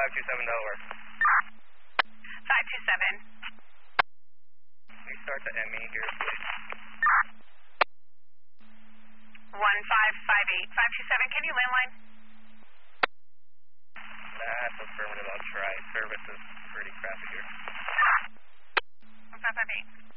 527 Delaware. 527. Restart to ME here, please. 1558. 527, can you landline? That's affirmative, I'll try. Service is pretty crappy here. 1558.